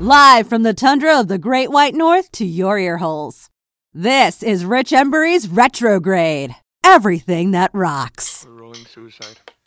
Live from the tundra of the Great White North to your ear holes. This is Rich Embury's Retrograde. Everything that rocks. We're rolling suicide.